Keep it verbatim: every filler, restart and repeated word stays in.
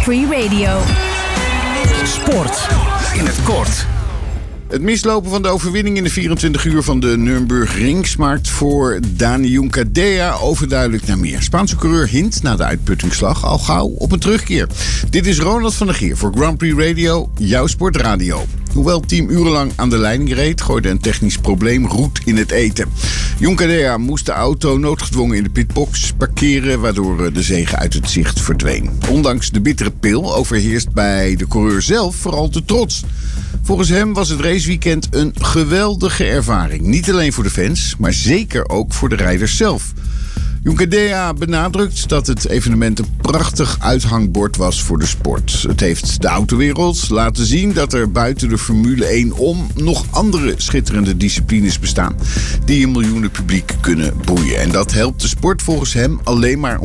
Prix Radio. Sport in het kort. Het mislopen van de overwinning in de vierentwintig uur van de Nürburgring smaakt voor Dani Juncadella overduidelijk naar meer. Spaanse coureur hint na de uitputtingsslag al gauw op een terugkeer. Dit is Ronald van der Geer voor Grand Prix Radio, jouw sportradio. Hoewel het team urenlang aan de leiding reed, gooide een technisch probleem roet in het eten. Juncadella moest de auto noodgedwongen in de pitbox parkeren, waardoor de zege uit het zicht verdween. Ondanks de bittere pil overheerst bij de coureur zelf vooral de trots. Volgens hem was het raceweekend een geweldige ervaring. Niet alleen voor de fans, maar zeker ook voor de rijders zelf. Juncadella benadrukt dat het evenement een prachtig uithangbord was voor de sport. Het heeft de autowereld laten zien dat er buiten de Formule één om nog andere schitterende disciplines bestaan die een miljoenen publiek kunnen boeien. En dat helpt de sport volgens hem alleen maar